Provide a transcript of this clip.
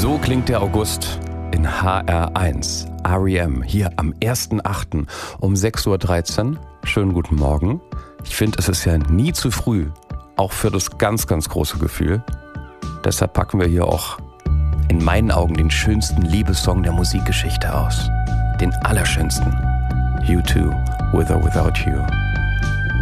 So klingt der August in HR1. R.E.M. hier am 1.8. um 6.13 Uhr. Schönen guten Morgen. Ich finde, es ist ja nie zu früh, auch für das ganz, ganz große Gefühl. Deshalb packen wir hier auch in meinen Augen den schönsten Liebessong der Musikgeschichte aus. Den allerschönsten. U2, With or Without You.